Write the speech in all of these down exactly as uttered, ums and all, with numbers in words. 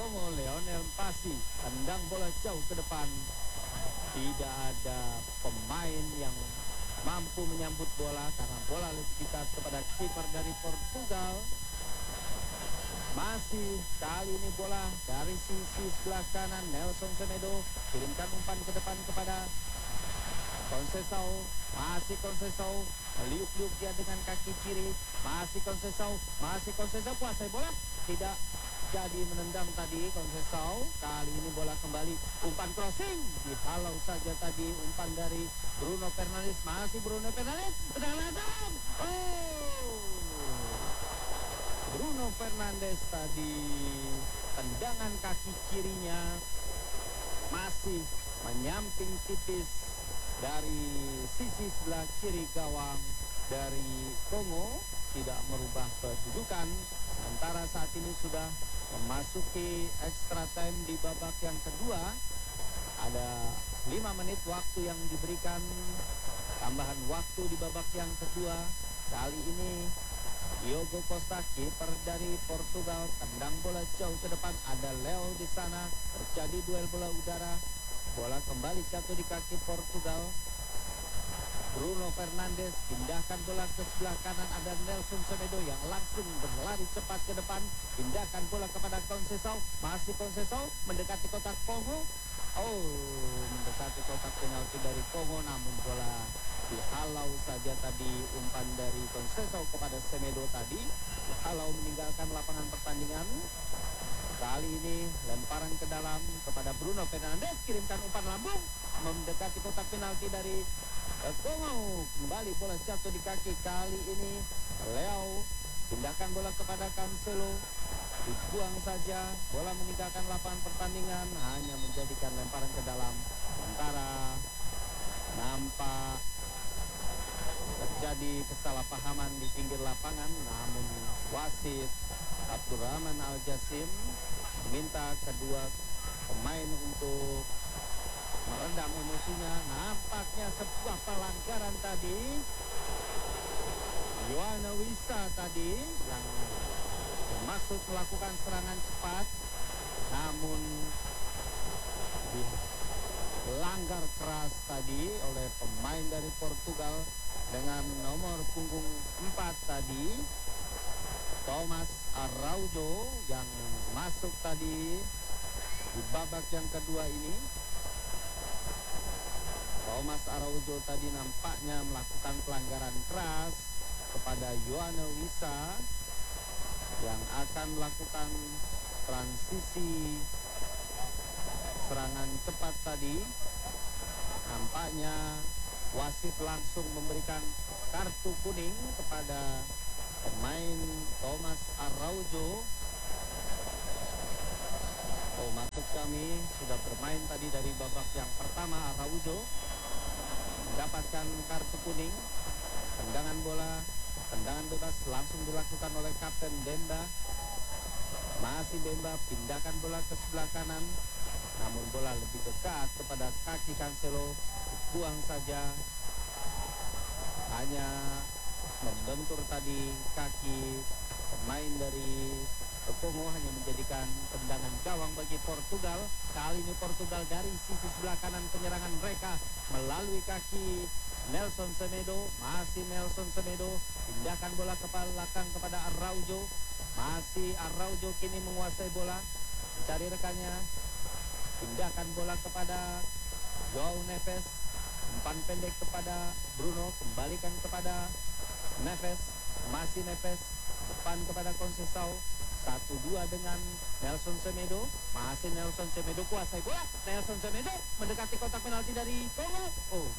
Kongo, Lionel Mpasi. Tendang bola jauh ke depan. Tidak ada pemain yang mampu menyambut bola karena bola lebih dekat kepada kiper dari Portugal. Masih kali ini bola dari sisi sebelah kanan. Nelson Semedo kirimkan umpan ke depan kepada Conceição. Masih Conceição meliuk-liuk dia dengan kaki kiri. Masih Conceição, masih Conceição kuasai bola. Tidak jadi menendang tadi Conceição. Kali ini bola kembali, umpan crossing dihalau saja tadi umpan dari Bruno Fernandes. Masih Bruno Fernandes, tendangan. Oh, Bruno Fernandes tadi tendangan kaki kirinya masih menyamping tipis dari sisi sebelah kiri gawang dari Kongo, tidak merubah kedudukan. Sementara saat ini sudah memasuki extra time di babak yang kedua. Ada lima menit waktu yang diberikan, tambahan waktu di babak yang kedua. Kali ini Diogo Costa, kiper dari Portugal, tendang bola jauh ke depan. Ada Leo di sana, terjadi duel bola udara. Bola kembali jatuh di kaki Portugal. Bruno Fernandes pindahkan bola ke sebelah kanan. Ada Nelson Semedo yang langsung berlari cepat ke depan. Pindahkan bola kepada Conceição. Masih Conceição mendekati kotak Kongo. Oh, mendekati kotak penalti dari Kongo, namun bola dihalau saja tadi. Umpan dari Conceição kepada Semedo tadi dihalau meninggalkan lapangan pertandingan. Kali ini lemparan ke dalam kepada Bruno Fernandes, kirimkan umpan lambung mendekati kotak penalti dari Kongo. Kembali bola jatuh di kaki. Kali ini Leo pindahkan bola kepada Cancelo, dibuang saja. Bola meninggalkan lapangan pertandingan, hanya menjadikan lemparan ke dalam. Sementara nampak terjadi kesalahpahaman di pinggir lapangan, namun wasit Abdurrahman Al-Jassim meminta kedua pemain untuk meredam emosinya. Nampaknya sebuah pelanggaran tadi. Yohana Wissa tadi yang bermaksud melakukan serangan cepat, namun dilanggar keras tadi oleh pemain dari Portugal dengan nomor punggung empat tadi, Thomas Araujo, yang masuk tadi di babak yang kedua ini. Thomas Araujo tadi nampaknya melakukan pelanggaran keras kepada Yohana Wissa yang akan melakukan transisi serangan cepat tadi. Nampaknya wasit langsung memberikan kartu kuning kepada pemain Thomas Araujo. Oh, maksud kami sudah bermain tadi dari babak yang pertama. Araujo mendapatkan kartu kuning. Tendangan bola, tendangan bebas langsung dilakukan oleh Kapten Demba. Masih Demba pindahkan bola ke sebelah kanan, namun bola lebih dekat kepada kaki Cancelo, dibuang saja. Hanya membentur tadi kaki pemain dari Kongo, hanya menjadikan tendangan gawang bagi Portugal. Kali ini Portugal dari sisi sebelah kanan penyerangan mereka melalui kaki Nelson Semedo. Masih Nelson Semedo pindahkan bola ke belakang kepada Araujo. Masih Araujo kini menguasai bola, mencari rekannya. Pindahkan bola kepada João Neves. Umpan pendek kepada Bruno, kembalikan kepada Neves. Masih Neves, depan kepada Conceição. Satu dua dengan Nelson Semedo. Masih Nelson Semedo kuasai bola. Nelson Semedo mendekati kotak penalti dari Kongo. Oh,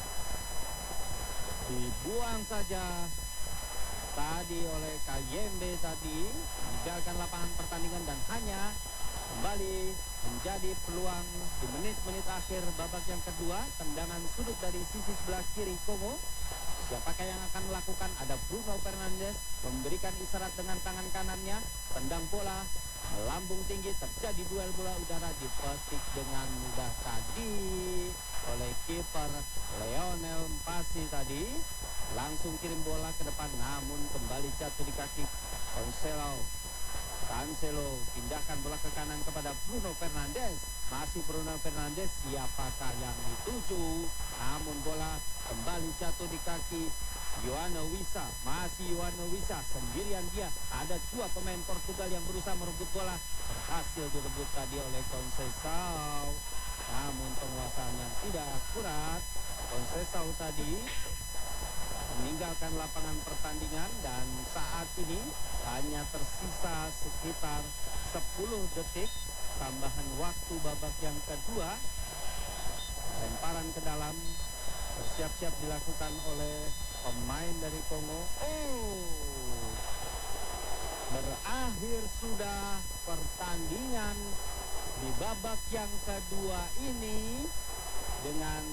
dibuang saja tadi oleh Kayembe tadi, meninggalkan lapangan pertandingan dan hanya kembali menjadi peluang di menit-menit akhir babak yang kedua. Tendangan sudut dari sisi sebelah kiri Kongo. Siapakah yang akan melakukan? Ada Bruno Fernandes memberikan isyarat dengan tangan kanannya. Tendang bola melambung tinggi, terjadi duel bola udara, dipetik dengan mudah tadi oleh kiper Lionel Mpasi tadi. Langsung kirim bola ke depan, namun kembali jatuh di kaki Cancelo. Cancelo pindahkan bola ke kanan kepada Bruno Fernandes. Masih Bruno Fernandes, siapakah yang dituju? Namun bola kembali jatuh di kaki Yoane Wissa. Masih Yoane Wissa, sendirian dia. Ada dua pemain Portugal yang berusaha merebut bola. Berhasil direbut tadi oleh Conceição. Namun penguasaannya tidak akurat. Conceição tadi meninggalkan lapangan pertandingan dan saat ini hanya tersisa sekitar sepuluh detik tambahan waktu babak yang kedua. Lemparan ke dalam bersiap-siap dilakukan oleh pemain dari Kongo. Oh, berakhir sudah pertandingan di babak yang kedua ini dengan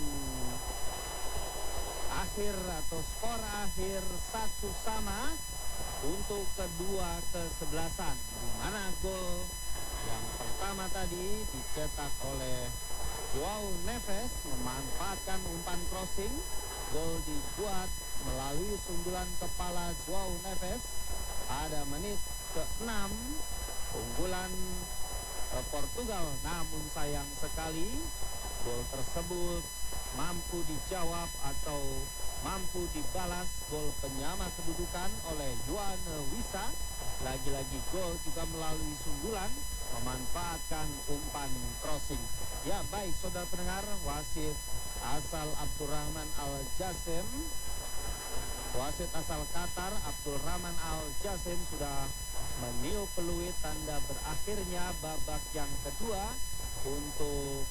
akhir atau skor akhir satu sama untuk kedua kesebelasan, di mana gol yang pertama tadi dicetak oleh João Neves memanfaatkan umpan crossing. Gol dibuat melalui sundulan kepala João Neves pada menit keenam. Unggulan eh, Portugal, namun sayang sekali gol tersebut mampu dijawab atau mampu dibalas gol penyama kedudukan oleh Yoane Wissa. Lagi-lagi gol juga melalui sundulan memanfaatkan umpan crossing. Ya baik saudara pendengar, wasit asal Abdurrahman Al-Jassim, wasit asal Qatar Abdurrahman Al-Jassim sudah meniup peluit tanda berakhirnya babak yang kedua untuk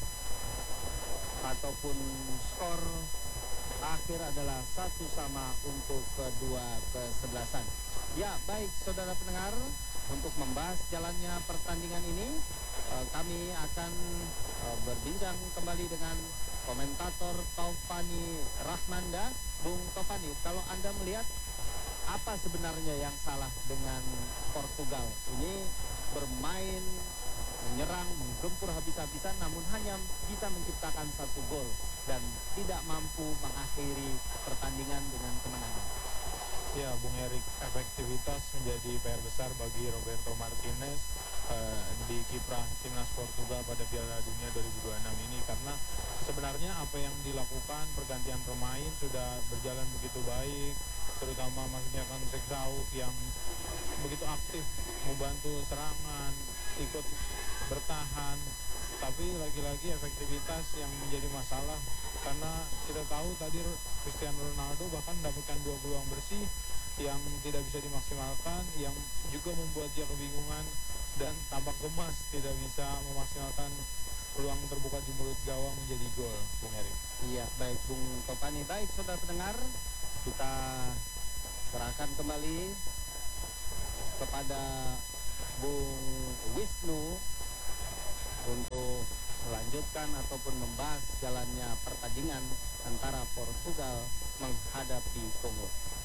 ataupun skor akhir adalah satu sama untuk kedua kesebelasan. Ya baik saudara pendengar, untuk membahas jalannya pertandingan ini eh, kami akan eh, berbincang kembali dengan komentator Taufani Rahmanda. Bung Taufani, kalau Anda melihat apa sebenarnya yang salah dengan Portugal ini bermain menyerang, menggempur habis-habisan namun hanya bisa menciptakan satu gol dan tidak mampu mengakhiri pertandingan dengan kemenangan? Ya, Bung Erik, efektivitas menjadi P R besar bagi Roberto Martinez eh, di kiprah timnas Portugal pada Piala Dunia dua ribu dua puluh enam ini, karena sebenarnya apa yang dilakukan pergantian pemain sudah berjalan begitu baik, terutama maksudnya Conceição yang begitu aktif membantu serangan, ikut bertahan, tapi lagi-lagi efektivitas yang menjadi masalah, karena kita tahu tadi Cristiano Ronaldo bahkan mendapatkan dua peluang bersih yang tidak bisa dimaksimalkan, yang juga membuat dia kebingungan dan tampak gemas tidak bisa memaksimalkan peluang terbuka di mulut gawang menjadi gol, Bung Erik. Iya, baik Bung Topani. Baik saudara pendengar, kita serahkan kembali kepada Bung Wisnu untuk melanjutkan ataupun membahas jalannya pertandingan antara Portugal menghadapi Kongo.